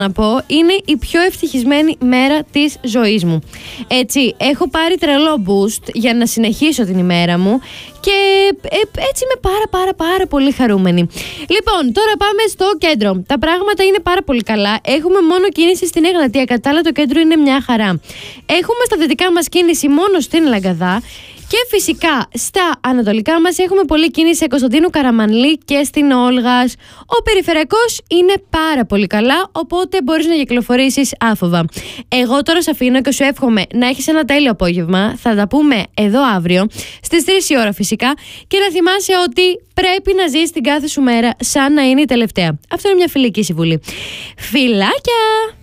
να πω, είναι η πιο ευτυχισμένη μέρα της ζωής μου. Έτσι, έχω πάρει τρελό boost για να συνεχίσω την ημέρα μου και έτσι είμαι πάρα πολύ χαρούμενη. Λοιπόν, τώρα πάμε στο κέντρο. Τα πράγματα είναι πάρα πολύ καλά. Έχουμε μόνο κίνηση στην Εγνατία. Κατά άλλα, το κέντρο είναι μια χαρά. Έχουμε στα δυτικά μας κίνηση μόνο στην Λαγκαδά. Και φυσικά στα ανατολικά μας έχουμε πολλή κίνηση σε Κωνσταντίνου Καραμανλή και στην Όλγας. Ο περιφερειακός είναι πάρα πολύ καλά, οπότε μπορείς να κυκλοφορήσεις άφοβα. Εγώ τώρα σε αφήνω και σου εύχομαι να έχεις ένα τέλειο απόγευμα. Θα τα πούμε εδώ αύριο, στις 3 η ώρα φυσικά. Και να θυμάσαι ότι πρέπει να ζεις την κάθε σου μέρα σαν να είναι η τελευταία. Αυτό είναι μια φιλική συμβουλή. Φιλάκια!